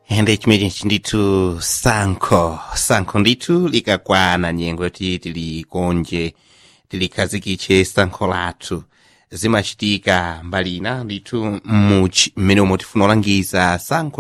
ende chimenechi ndithu sankho ndithu likakwana nyengo yoti tilikonje tilikhazikitse sankho lathu zimachitika mbali ina ndithu mmene tifuna olangiza sankho